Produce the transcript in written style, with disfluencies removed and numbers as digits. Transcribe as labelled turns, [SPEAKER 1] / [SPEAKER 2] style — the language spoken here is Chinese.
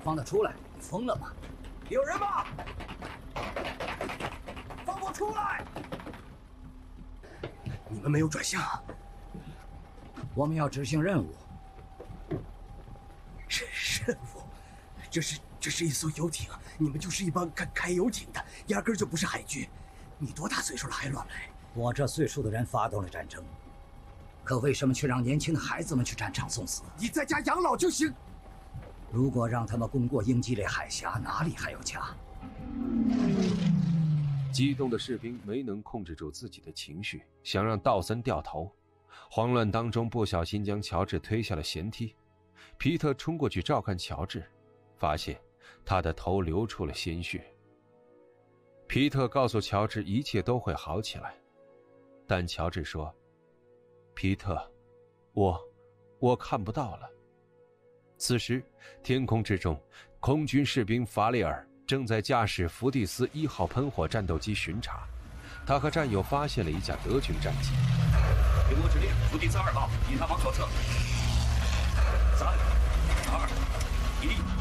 [SPEAKER 1] 放他出来！你疯了吗？
[SPEAKER 2] 有人吗？放我出来！你们没有转向。
[SPEAKER 1] 我们要执行任务。
[SPEAKER 2] 任务？这是一艘游艇，你们就是一帮开游艇的，压根就不是海军。你多大岁数了还乱来？
[SPEAKER 1] 我这岁数的人发动了战争，可为什么却让年轻的孩子们去战场送死？
[SPEAKER 2] 你在家养老就行。
[SPEAKER 1] 如果让他们攻过英吉利海峡，哪里还有家？
[SPEAKER 3] 激动的士兵没能控制住自己的情绪，想让道森掉头。慌乱当中不小心将乔治推下了舷梯。皮特冲过去照看乔治，发现他的头流出了鲜血。皮特告诉乔治一切都会好起来，但乔治说：“皮特，我看不到了。”此时天空之中，空军士兵法里尔正在驾驶福蒂斯1号喷火战斗机巡查，他和战友发现了一架德军战机。
[SPEAKER 4] 给我指令，福蒂斯2号，以他往左侧。3、2、1。